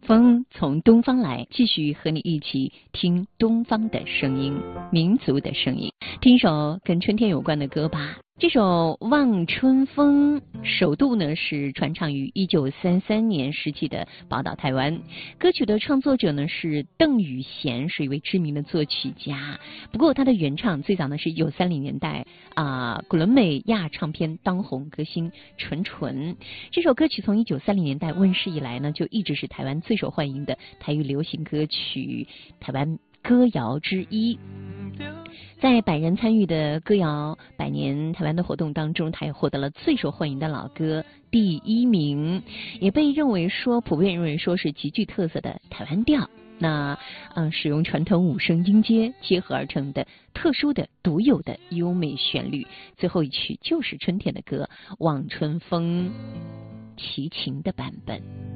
风从东方来，继续和你一起听东方的声音，民族的声音。听一首跟春天有关的歌吧。这首《望春风》首度呢是传唱于1933年时期的宝岛台湾。歌曲的创作者呢是邓雨贤，是一位知名的作曲家。不过他的原唱最早呢是1930年代古伦美亚唱片当红歌星纯纯。这首歌曲从1930年代问世以来呢，就一直是台湾最受欢迎的台语流行歌曲，台湾歌谣之一。在百人参与的歌谣百年台湾的活动当中，他也获得了最受欢迎的老歌第1名，也被普遍认为说是极具特色的台湾调。那使用传统5声音阶结合而成的特殊的独有的优美旋律。最后一曲就是春天的歌《望春风》齐秦的版本。